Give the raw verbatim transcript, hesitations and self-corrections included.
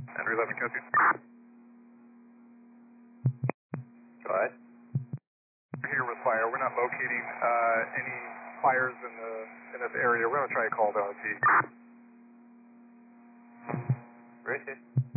Andrew eleven, copy. Go ahead. We're here with fire. We're not locating uh, any fires in the in this area. We're going to try to call the R T. Richard.